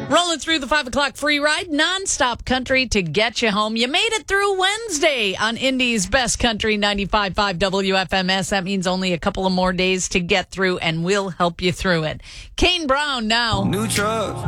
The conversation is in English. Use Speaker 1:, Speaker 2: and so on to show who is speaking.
Speaker 1: Rolling through the 5 o'clock free ride, nonstop country to get you home. You made it through Wednesday on Indy's Best Country 95.5 WFMS. That means only a couple of more days to get through, and we'll help you through it. Kane Brown now.
Speaker 2: New truck.